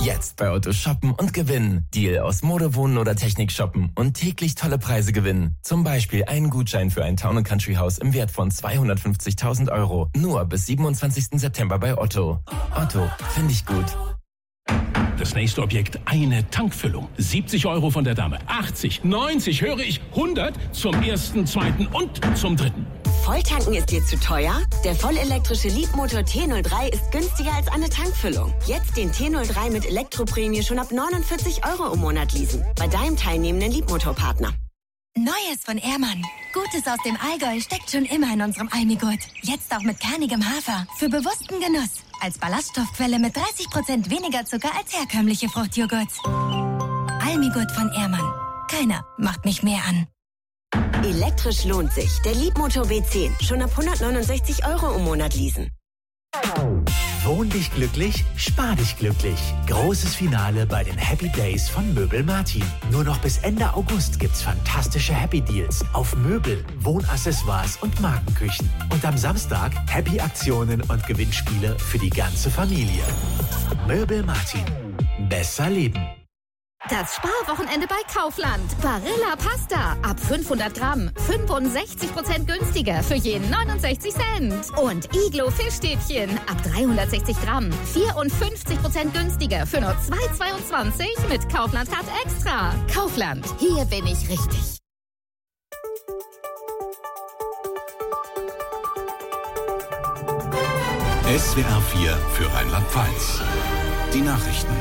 Jetzt bei Otto shoppen und gewinnen. Deal aus Mode, Wohnen oder Technik shoppen und täglich tolle Preise gewinnen. Zum Beispiel einen Gutschein für ein Town & Country Haus im Wert von 250.000 €. Nur bis 27. September bei Otto. Otto, finde ich gut. Das nächste Objekt, eine Tankfüllung. 70 € von der Dame. 80, 90, höre ich, 100 zum ersten, zweiten und zum dritten. Volltanken ist dir zu teuer? Der vollelektrische Leapmotor T03 ist günstiger als eine Tankfüllung. Jetzt den T03 mit Elektroprämie schon ab 49 € im Monat leasen. Bei deinem teilnehmenden Leapmotor-Partner. Neues von Ehrmann. Gutes aus dem Allgäu steckt schon immer in unserem Almigurt. Jetzt auch mit kernigem Hafer. Für bewussten Genuss. Als Ballaststoffquelle mit 30% weniger Zucker als herkömmliche Fruchtjoghurts. Almigurt von Ehrmann. Keiner macht mich mehr an. Elektrisch lohnt sich. Der Leapmotor B10. Schon ab 169 € im Monat leasen. Wohn dich glücklich, spar dich glücklich. Großes Finale bei den Happy Days von Möbel Martin. Nur noch bis Ende August gibt's fantastische Happy Deals auf Möbel, Wohnaccessoires und Markenküchen. Und am Samstag Happy Aktionen und Gewinnspiele für die ganze Familie. Möbel Martin. Besser leben. Das Sparwochenende bei Kaufland. Barilla Pasta. Ab 500 Gramm. 65% günstiger für jeden 69 Cent. Und Iglo Fischstäbchen. Ab 360 Gramm. 54% günstiger für nur 2,22 mit Kaufland Card Extra. Kaufland. Hier bin ich richtig. SWR 4 für Rheinland-Pfalz. Die Nachrichten.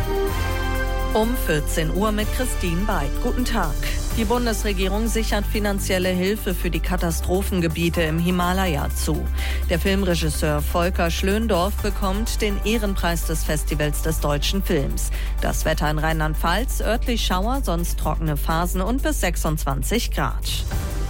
Um 14 Uhr mit Christine Beid. Guten Tag. Die Bundesregierung sichert finanzielle Hilfe für die Katastrophengebiete im Himalaya zu. Der Filmregisseur Volker Schlöndorff bekommt den Ehrenpreis des Festivals des deutschen Films. Das Wetter in Rheinland-Pfalz, örtlich Schauer, sonst trockene Phasen und bis 26 Grad.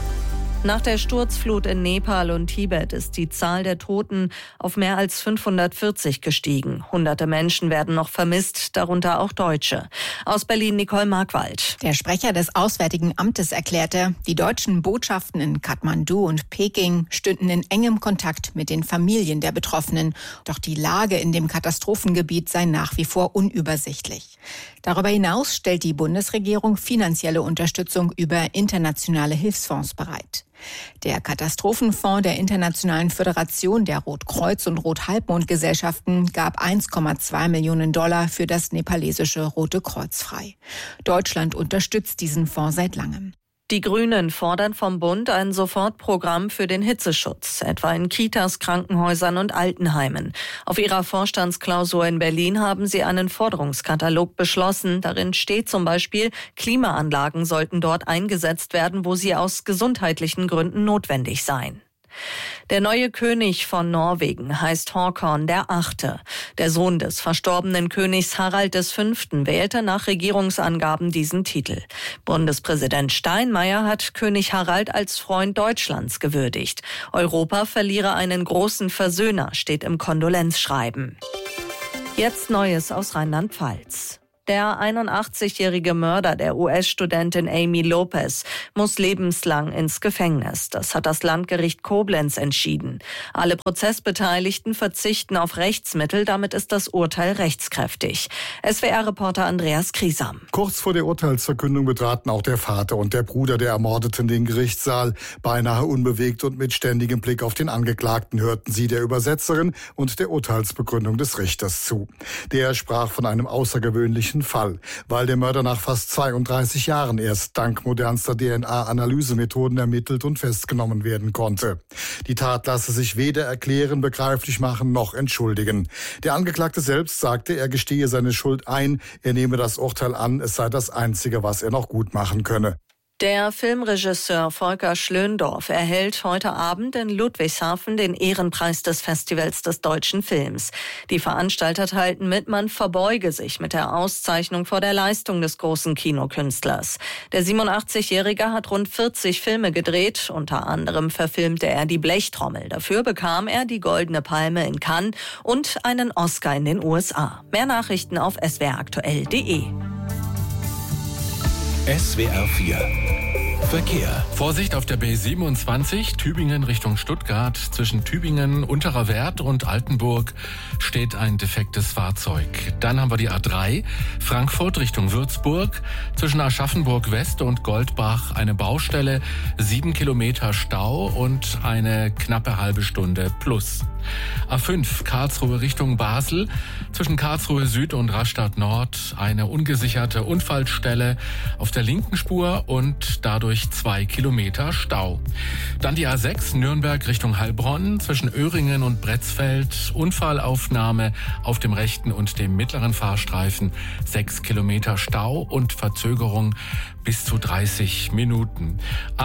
Nach der Sturzflut in Nepal und Tibet ist die Zahl der Toten auf mehr als 540 gestiegen. Hunderte Menschen werden noch vermisst, darunter auch Deutsche. Aus Berlin Nicole Markwald. Der Sprecher des Auswärtigen Amtes erklärte, die deutschen Botschaften in Kathmandu und Peking stünden in engem Kontakt mit den Familien der Betroffenen. Doch die Lage in dem Katastrophengebiet sei nach wie vor unübersichtlich. Darüber hinaus stellt die Bundesregierung finanzielle Unterstützung über internationale Hilfsfonds bereit. Der Katastrophenfonds der Internationalen Föderation der Rotkreuz- und Rothalbmond-Gesellschaften gab 1,2 Millionen $ für das nepalesische Rote Kreuz frei. Deutschland unterstützt diesen Fonds seit langem. Die Grünen fordern vom Bund ein Sofortprogramm für den Hitzeschutz, etwa in Kitas, Krankenhäusern und Altenheimen. Auf ihrer Vorstandsklausur in Berlin haben sie einen Forderungskatalog beschlossen. Darin steht zum Beispiel, Klimaanlagen sollten dort eingesetzt werden, wo sie aus gesundheitlichen Gründen notwendig seien. Der neue König von Norwegen heißt Håkon VIII. Der Sohn des verstorbenen Königs Harald V. wählte nach Regierungsangaben diesen Titel. Bundespräsident Steinmeier hat König Harald als Freund Deutschlands gewürdigt. Europa verliere einen großen Versöhner, steht im Kondolenzschreiben. Jetzt Neues aus Rheinland-Pfalz. Der 81-jährige Mörder der US-Studentin Amy Lopez muss lebenslang ins Gefängnis. Das hat das Landgericht Koblenz entschieden. Alle Prozessbeteiligten verzichten auf Rechtsmittel, damit ist das Urteil rechtskräftig. SWR-Reporter Andreas Kriesam. Kurz vor der Urteilsverkündung betraten auch der Vater und der Bruder der Ermordeten den Gerichtssaal. Beinahe unbewegt und mit ständigem Blick auf den Angeklagten hörten sie der Übersetzerin und der Urteilsbegründung des Richters zu. Der sprach von einem außergewöhnlichen Fall, weil der Mörder nach fast 32 Jahren erst dank modernster DNA-Analysemethoden ermittelt und festgenommen werden konnte. Die Tat lasse sich weder erklären, begreiflich machen noch entschuldigen. Der Angeklagte selbst sagte, er gestehe seine Schuld ein, er nehme das Urteil an, es sei das Einzige, was er noch gut machen könne. Der Filmregisseur Volker Schlöndorff erhält heute Abend in Ludwigshafen den Ehrenpreis des Festivals des deutschen Films. Die Veranstalter teilten mit, man verbeuge sich mit der Auszeichnung vor der Leistung des großen Kinokünstlers. Der 87-Jährige hat rund 40 Filme gedreht, unter anderem verfilmte er die Blechtrommel. Dafür bekam er die Goldene Palme in Cannes und einen Oscar in den USA. Mehr Nachrichten auf swraktuell.de. SWR 4 Verkehr. Vorsicht auf der B27, Tübingen Richtung Stuttgart. Zwischen Tübingen, Unterer Wert und Altenburg steht ein defektes Fahrzeug. Dann haben wir die A3, Frankfurt Richtung Würzburg. Zwischen Aschaffenburg West und Goldbach eine Baustelle, 7 Kilometer Stau und eine knappe halbe Stunde plus. A5, Karlsruhe Richtung Basel. Zwischen Karlsruhe Süd und Rastatt Nord eine ungesicherte Unfallstelle auf der linken Spur und dadurch 2 Kilometer Stau. Dann die A6, Nürnberg Richtung Heilbronn. Zwischen Öhringen und Bretzfeld Unfallaufnahme auf dem rechten und dem mittleren Fahrstreifen. 6 Kilometer Stau und Verzögerung bis zu 30 Minuten.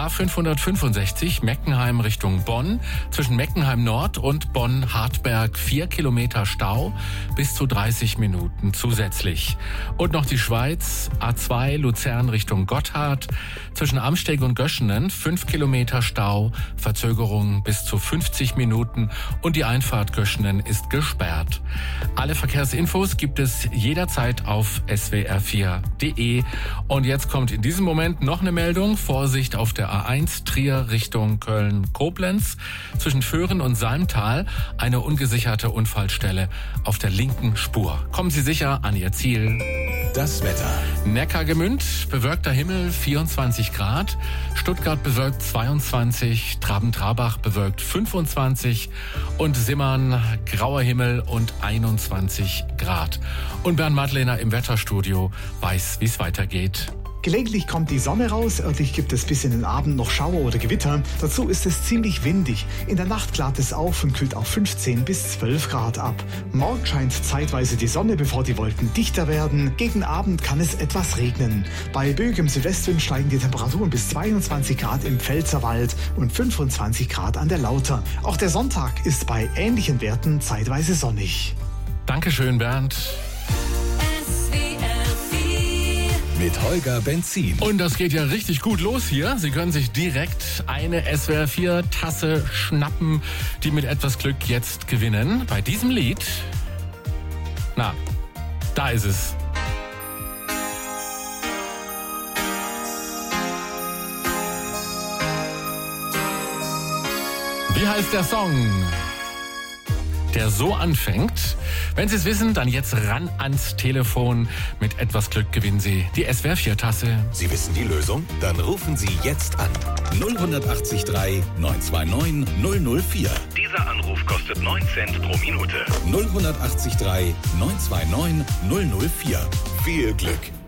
A565, Meckenheim Richtung Bonn. Zwischen Meckenheim Nord und Bonn-Hartberg 4 Kilometer Stau, bis zu 30 Minuten zusätzlich. Und noch die Schweiz, A2 Luzern Richtung Gotthard. Zwischen Amsteg und Göschenen 5 Kilometer Stau, Verzögerung bis zu 50 Minuten und die Einfahrt Göschenen ist gesperrt. Alle Verkehrsinfos gibt es jederzeit auf swr4.de. Und jetzt kommt in diesem Moment noch eine Meldung. Vorsicht auf der A1 Trier Richtung Köln-Koblenz. Zwischen Föhren und Salmtal eine ungesicherte Unfallstelle auf der linken Spur. Kommen Sie sicher an Ihr Ziel. Das Wetter. Neckargemünd, bewölkter Himmel 24 Grad. Stuttgart bewölkt 22. Traben-Trarbach bewölkt 25. Und Simmern grauer Himmel und 21 Grad. Und Bernd Madlener im Wetterstudio weiß, wie es weitergeht. Gelegentlich kommt die Sonne raus, örtlich gibt es bis in den Abend noch Schauer oder Gewitter. Dazu ist es ziemlich windig. In der Nacht klart es auf und kühlt auf 15 bis 12 Grad ab. Morgen scheint zeitweise die Sonne, bevor die Wolken dichter werden. Gegen Abend kann es etwas regnen. Bei böigem Südwestwind steigen die Temperaturen bis 22 Grad im Pfälzerwald und 25 Grad an der Lauter. Auch der Sonntag ist bei ähnlichen Werten zeitweise sonnig. Dankeschön, Bernd. Mit Holger Benzin. Und das geht ja richtig gut los hier. Sie können sich direkt eine SWR4-Tasse schnappen, die mit etwas Glück jetzt gewinnen. Bei diesem Lied, na, da ist es. Wie heißt der Song, der so anfängt? Wenn Sie es wissen, dann jetzt ran ans Telefon. Mit etwas Glück gewinnen Sie die SWR4-Tasse. Sie wissen die Lösung? Dann rufen Sie jetzt an. 0183 929 004. Dieser Anruf kostet 9 Cent pro Minute. 0183 929 004. Viel Glück.